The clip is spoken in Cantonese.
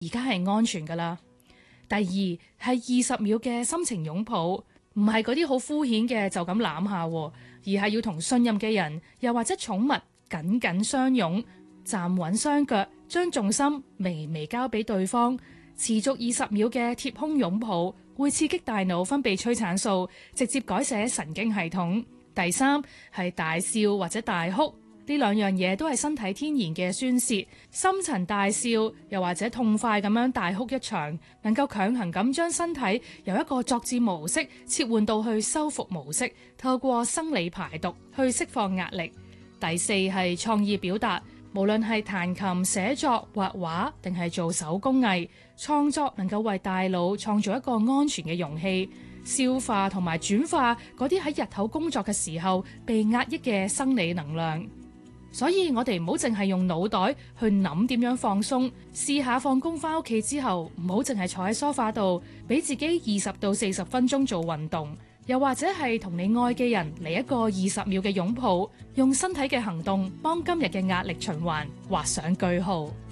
而家係安全㗎啦。第二係20秒嘅深情擁抱，唔係嗰啲好敷衍嘅就咁攬下，而係要同信任嘅人又或者寵物緊緊相擁，站穩雙腳，將重心微微交俾對方。持續20秒嘅貼胸擁抱會刺激大腦分泌催產素，直接改寫神經系統。第三係大笑或者大哭。呢兩樣嘢都係身體天然嘅宣洩，深層大笑又或者痛快咁樣大哭一場，能夠強行咁將身體由一個作戰模式切換到去修復模式，透過生理排毒去釋放壓力。第四係創意表達，無論係彈琴、寫作、畫畫定係做手工藝，創作能夠為大腦創造一個安全嘅容器，消化同埋轉化嗰啲喺日頭工作嘅時候被壓抑嘅生理能量。所以我哋唔好淨係用腦袋去諗點樣放鬆，試下放工返屋企之後，唔好淨係坐喺梳化度，俾自己20到40分鐘做運動，又或者係同你愛嘅人嚟一個20秒嘅擁抱，用身體嘅行動幫今日嘅壓力循環畫上句號。